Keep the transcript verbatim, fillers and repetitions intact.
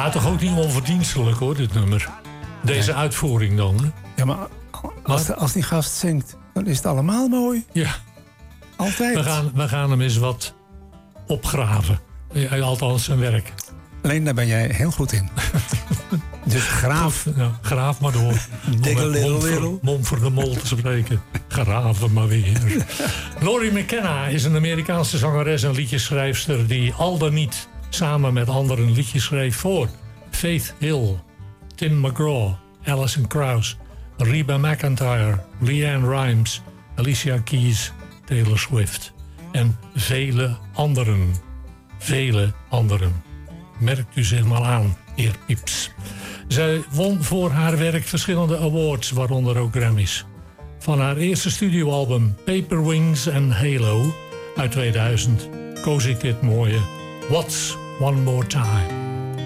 Ja, toch ook niet onverdienstelijk hoor, dit nummer. Deze nee. uitvoering dan, hè? Ja, maar als, de, als die gast zingt, dan is het allemaal mooi. Ja. Altijd. We gaan, we gaan hem eens wat opgraven. Althans zijn werk. Alleen daar ben jij heel goed in. Dus graaf. Ja, graaf maar door. Diggle little little. Mom voor de mol te spreken. Graven maar weer. Lori McKenna is een Amerikaanse zangeres en liedjeschrijfster... die al dan niet samen met anderen liedjes schreef voor Faith Hill, Tim McGraw, Alison Krauss, Reba McEntire, LeAnn Rimes, Alicia Keys, Taylor Swift en vele anderen. Vele anderen. Merkt u zich maar aan, heer Pieps. Zij won voor haar werk verschillende awards, waaronder ook Grammys. Van haar eerste studioalbum Paper Wings en Halo uit tweeduizend koos ik dit mooie What's One More Time.